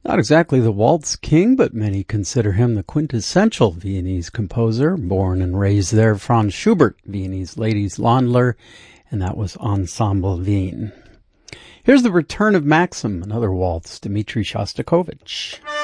Not exactly the waltz king, but many consider him the quintessential Viennese composer. Born and raised there, Franz Schubert, Viennese ladies Landler, and that was Ensemble Wien. Here's the return of Maxim, another waltz, Dmitri Shostakovich.